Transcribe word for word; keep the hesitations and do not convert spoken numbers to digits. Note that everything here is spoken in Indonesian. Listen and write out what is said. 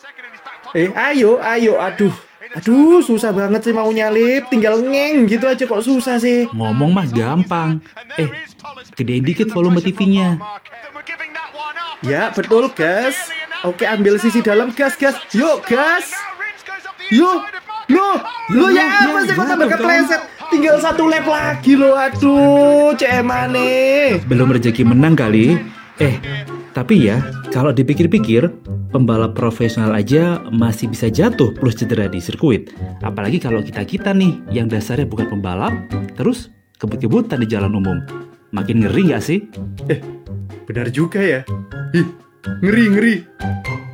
Eh, ayo, ayo, aduh. Aduh, susah banget sih mau nyalip. Tinggal ngeng gitu aja kok susah sih. Ngomong mah gampang. Eh, gedein dikit volume T V-nya. Ya, betul, gas. Oke, ambil sisi dalam, gas, gas. Yuk, gas. Yuk, lo, lo ya apa sih kok tambah kepleset? Tinggal satu lap lagi lo, aduh, cemane. Belum rezeki menang kali. Eh, tapi ya, kalau dipikir-pikir, pembalap profesional aja masih bisa jatuh plus cedera di sirkuit. Apalagi kalau kita-kita nih, yang dasarnya bukan pembalap, terus kebut-kebutan di jalan umum. Makin ngeri nggak sih? Eh, benar juga ya. Ih, ngeri, ngeri.